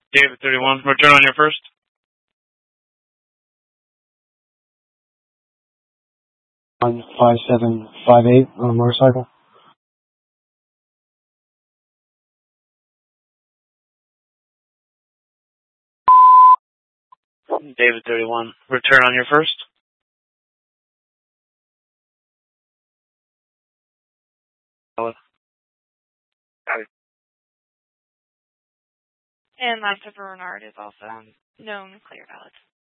David 31, return on your first. On 5758 on a motorcycle. David 31, return on your first. Valid. Got it. And Master Bernard is also known clear valid.